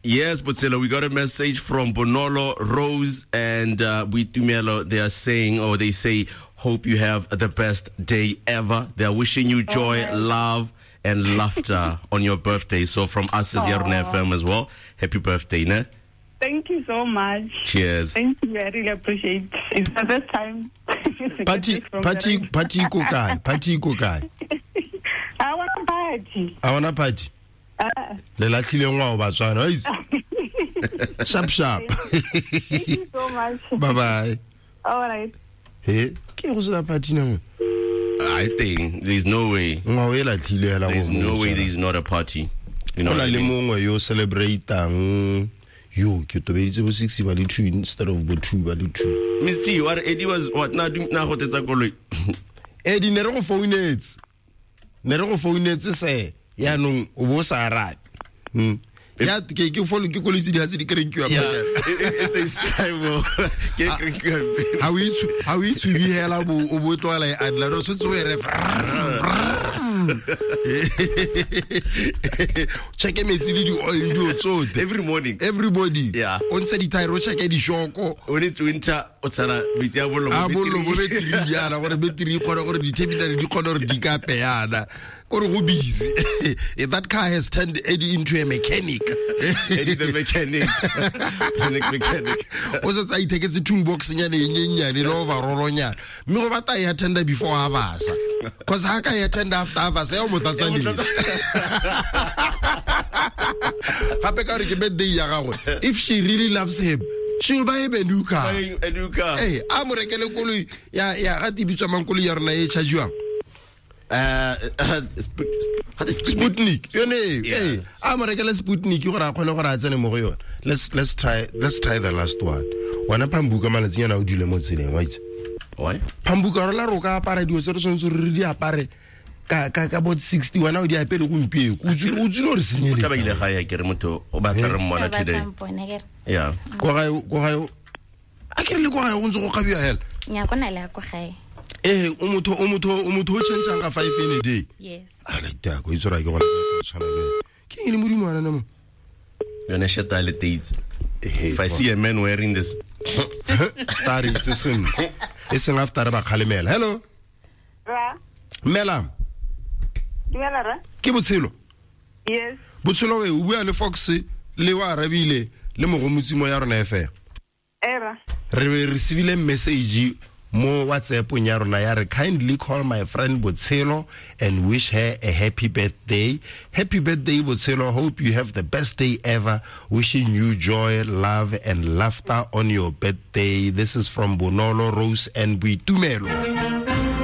Yes, Botselo, we got a message from Bonolo, Rose, and Buitumelo. They are saying, or they say, hope you have the best day ever. They are wishing you joy, love, and laughter on your birthday. So from us as Yaruna FM as well, happy birthday, ne? Thank you so much. Cheers. Thank you. I really appreciate it. It's the first time. Party kokai. I want a party. I want a party. Le latlile ngwa ba tswana sharp. Thank you so much. Bye. All right. Hey, ke go sela party na? I think there's no way. There's no way there's not a party. You know, le mongwe yo celebrateang yo ke tobeditse bo 6 ba le 2 instead of bo 2 ba le 2. Miss T, what Eddie was what na go tsetsa koloi. Eddie ne re go founetse se ya nong o bo sa rate. Ya ke follow ke kolisi di hatse di kreng ke ya if they strive ke kreng ke how we to be hela bo o bo tloela e adla ro se tsoe re check metsi le di oil di o tsote every morning everybody yeah on se di tire o check di shoko o ne winter o tsala bitsi ya bollo bo betri yana gore betri gore gore di terminal di kgona gore di ka peana gore go busy. That car has turned Eddie into a mechanic. Eddie the mechanic. mechanic. O se tsa iteketse toolbox nyane nyenyane le overall nya. Me go bata ya tender before Havasa. Cause ha ka ya tender after Havasa ya mo tsatsani. Hape ka re ke birthday ya gagwe. If she really loves him, she'll buy him a new car. A new car. Hey, amorekele koloi ya ga tibitswa mankolo ya rona e chargewa. Sputnik. Hey, I'm a regular Sputnik. You are going to go. Let's try the last one. Wana pambuka malatsinya na udile mo tseleng, right? Why? Pambuka rola roka apara di o se re sontse re di apare ka bot 60 wana o di apere go mpie. O tsilo re senyele. Ka ba ile ga ya ke re motho o ba tla re mmona today. Yeah. Go ga a ke re le go ga go ntse go kabia hela. Nya go na le go gae. Umuto o change nga 5 in a day. Yes. I like that. Go itsora ke go tshwana le. Ke ile modimo ana namo. Yona sheta le dates. If I see a man wearing this Tari tsin. Iseng after ba khalemela. Hello. Ra. Mela. Dumela ra. Ke botshelo. Yes. Botshelo we o bua le Fox le wa rabile le mo go motsimo ya rona efe. Era. Re receive message mo WhatsApp nya rona ya re kindly call my friend Botselo and wish her a happy birthday. Happy birthday Botselo. Hope you have the best day ever. Wishing you joy, love and laughter on your birthday. This is from Bonolo, Rose and Buitumelo.